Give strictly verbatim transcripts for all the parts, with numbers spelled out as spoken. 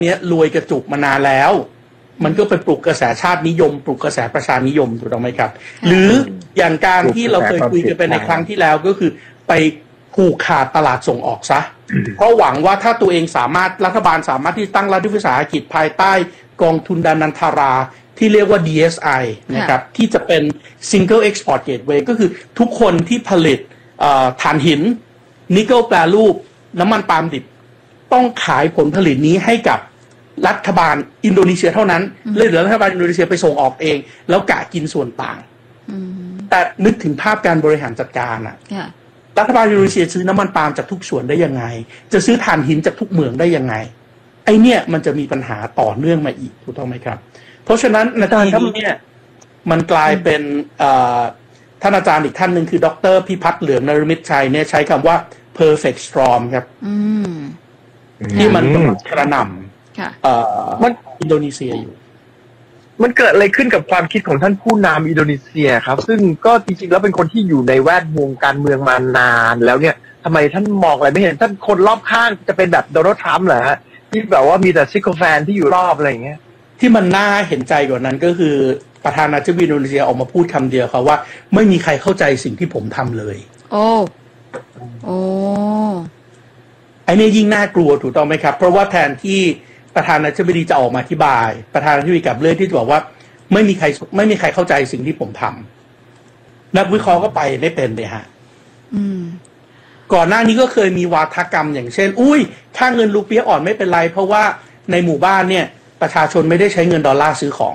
เนี้ยรวยกระจุกมานานแล้วมันก็ไปปลุกกระแสชาตินิยมปลุกกระแสประชานิยมถูกต้องไหมครับหรืออย่างการที่เราเคยคุยกันไปในครั้งที่แล้วก็คือไปผูกขาดตลาดส่งออกซะเพราะหวังว่าถ้าตัวเองสามารถรัฐบาลสามารถที่ตั้งรัฐวิสาหกิจภายใต้กองทุนดานันทาราที่เรียกว่า ดี เอส ไอ นะครับที่จะเป็น Single Export Gateway ก็คือทุกคนที่ผลิตถ่านหินนิกเกิลแปรรูปน้ำมันปาล์มดิบต้องขายผลผลิตนี้ให้กับรัฐบาลอินโดนีเซียเท่านั้นเลยเหลือรัฐบาลอินโดนีเซียไปส่งออกเองแล้วกะกินส่วนต่างแต่นึกถึงภาพการบริหารจัดการอะรัฐบาลอินโดนีเซียซื้อน้ำมันปาล์มจากทุกส่วนได้ยังไงจะซื้อถ่านหินจากทุกเมืองได้ยังไงไอเนี่ยมันจะมีปัญหาต่อเนื่องมาอีกถูกต้องไหมครับเพราะฉะนั้นในตอนนี้เนี่ยมันกลายเป็นท่านอาจารย์อีกท่านหนึ่งคือดร.พิพัฒน์เหลืองนฤมิตชัยเนี่ยใช้คำว่า perfect storm ครับที่มันกระหน่ำมันอินโดนีเซียอยู่มันเกิดอะไรขึ้นกับความคิดของท่านผู้นำอินโดนีเซียครับซึ่งก็จริงๆแล้วเป็นคนที่อยู่ในแวดวงการเมืองมานานแล้วเนี่ยทำไมท่านมองอะไรไม่เห็นท่านคนรอบข้างจะเป็นแบบโดนัลด์ทรัมป์เหรอฮะที่แบบว่ามีแต่ซิโกแฟนที่อยู่รอบอะไรอย่างเงี้ยที่มันน่าเห็นใจกว่านั้นก็คือประธานาธิบดีอินโดนีเซียออกมาพูดคำเดียวครับว่าไม่มีใครเข้าใจสิ่งที่ผมทำเลยโอ้โอ้ไอ้นี่ยิ่งน่ากลัวถูกต้องไหมครับเพราะว่าแทนที่ประธานาธิบดีจะออกมาอธิบายประธานาธิบดีกับเรื่องที่จะบอกว่าไม่มีใครไม่มีใครเข้าใจสิ่งที่ผมทำนักวิเคราะห์ก็ไปไม่เป็นเลยฮะก่อนหน้านี้ก็เคยมีวาทกรรมอย่างเช่นอุ้ยค่าเงินรูเปียอ่อนไม่เป็นไรเพราะว่าในหมู่บ้านเนี่ยประชาชนไม่ได้ใช้เงินดอลลาร์ซื้อของ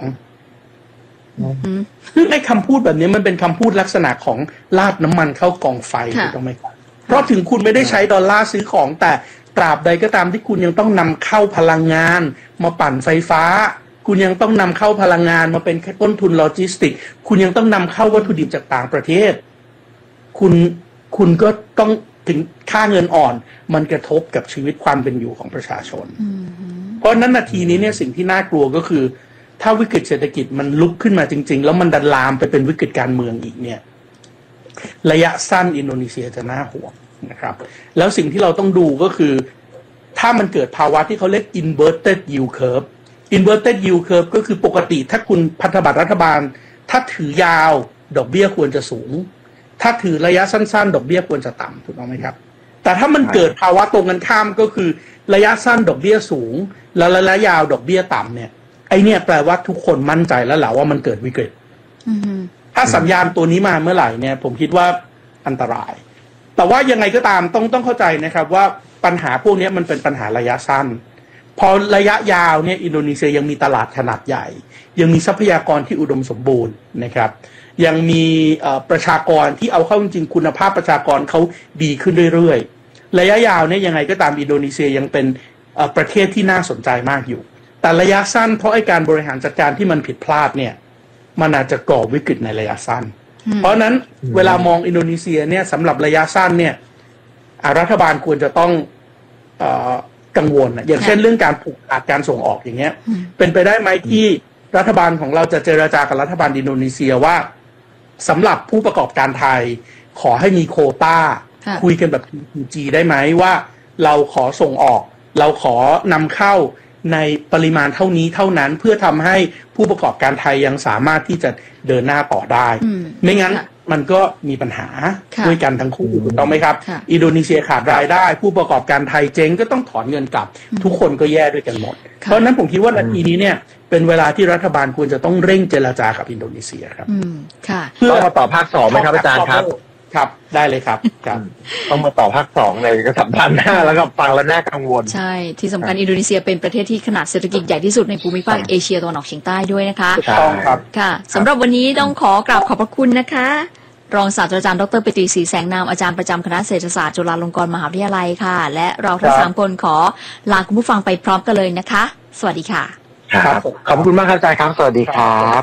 ซึ่งไอ้คำพูดแบบนี้มันเป็นคำพูดลักษณะของลาดน้ำมันเข้ากองไฟถูกต้องไหมครับเพราะถึงคุณไม่ได้ใช้ดอลลาร์ซื้อของแต่ตราบใดก็ตามที่คุณยังต้องนำเข้าพลังงานมาปั่นไฟฟ้าคุณยังต้องนำเข้าพลังงานมาเป็นต้นทุนโลจิสติกคุณยังต้องนำเข้าวัตถุดิบจากต่างประเทศคุณคุณก็ต้องถึงค่าเงินอ่อนมันกระทบกับชีวิตความเป็นอยู่ของประชาชนเพราะนั้นนาทีนี้เนี่ยสิ่งที่น่ากลัวก็คือถ้าวิกฤตเศรษฐกิจมันลุกขึ้นมาจริงๆแล้วมันดันลามไปเป็นวิกฤตการเมืองอีกเนี่ยระยะสั้นอินโดนีเซียจะน่าห่วงนะครับแล้วสิ่งที่เราต้องดูก็คือถ้ามันเกิดภาวะที่เขาเรียก inverted yield curve inverted yield curve ก็คือปกติถ้าคุณพันธบัตรรัฐบาลถ้าถือยาวดอกเบี้ยควรจะสูงถ้าถือระยะสั้นๆดอกเบี้ยควรจะต่ำถูกต้องไหมครับแต่ถ้ามันเกิดภาวะตรงกันข้ามก็คือระยะสั้นดอกเบี้ยสูงแล้วระยะยาวดอกเบี้ยต่ำเนี่ยไอเนี่ยแปลว่าทุกคนมั่นใจแล้วแหละว่ามันเกิดวิกฤตถ้าสัญญาณตัวนี้มาเมื่อไหร่เนี่ยผมคิดว่าอันตรายแต่ว่ายังไงก็ตามต้องต้องเข้าใจนะครับว่าปัญหาพวกนี้มันเป็นปัญหาระยะสั้นพอระยะยาวเนี่ยอินโดนีเซียยังมีตลาดขนาดใหญ่ยังมีทรัพยากรที่อุดมสมบูรณ์นะครับยังมีประชากรที่เอาเข้าจริงๆคุณภาพประชากรเขาดีขึ้นเรื่อยๆระยะยาวเนี่ยยังไงก็ตามอินโดนีเซียยังเป็นประเทศที่น่าสนใจมากอยู่แต่ระยะสั้นเพราะไอ้การบริหารจัดการที่มันผิดพลาดเนี่ยมันอาจจะก่อวิกฤตในระยะสั้นเพราะนั้นเวลามองอินโดนีเซียเนี่ยสำหรับระยะสั้นเนี่ยรัฐบาลควรจะต้องเอ่อกังวลอย่างเช่นเรื่องการผูกขาดการส่งออกอย่างเงี้ยเป็นไปได้ไหมที่รัฐบาลของเราจะเจรจากับรัฐบาลอินโดนีเซียว่าสำหรับผู้ประกอบการไทยขอให้มีโควต้าคุยกันแบบ ที จี ได้ไหมว่าเราขอส่งออกเราขอนำเข้าในปริมาณเท่านี้เท่านั้นเพื่อทำให้ผู้ประกอบการไทยยังสามารถที่จะเดินหน้าต่อได้ไม่งั้นมันก็มีปัญหาด้วยกันทั้งคู่ถูกต้องไหมครับอินโดนีเซียขาดรายได้ผู้ประกอบการไทยเจ๊งก็ต้องถอนเงินกลับทุกคนก็แย่ด้วยกันหมดเพราะนั้นผมคิดว่านาทีนี้เนี่ยเป็นเวลาที่รัฐบาลควรจะต้องเร่งเจรจากับอินโดนีเซียครับเพื่อมาต่อภาคสองไหมครับอาจารย์ครับครับได้เลยครับครับต้องมาต่อภาคสองในก็สัปดาห์หน้าแล้วก็ฟังแล้วน่ากังวลใช่ที่สำคัญอินโดนีเซียเป็นประเทศที่ขนาดเศรษฐกิจใหญ่ที่สุดในภูมิภาคเอเชียตะวันออกเฉียงใต้ด้วยนะคะต้องครับค่ะสำหรับวันนี้ต้องขอกราบขอบพระคุณนะคะรองศาสตราจารย์ดร.ปิติศรีแสงนามอาจารย์ประจำคณะเศรษฐศาสตร์จุฬาลงกรณ์มหาวิทยาลัยค่ะและเราทั้งสามคนขอลาคุณผู้ฟังไปพร้อมกันเลยนะคะสวัสดีค่ะครับขอบคุณมากครับอาจารย์ครับสวัสดีครับ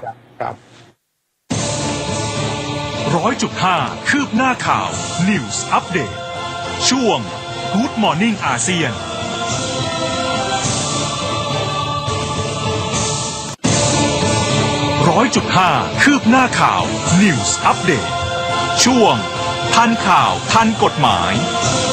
ร้อยจุดห้าคืบหน้าข่าว News Update ช่วง Good Morning อาเซียนร้อยจุดห้าคืบหน้าข่าว News Update ช่วงทันข่าวทันกฎหมาย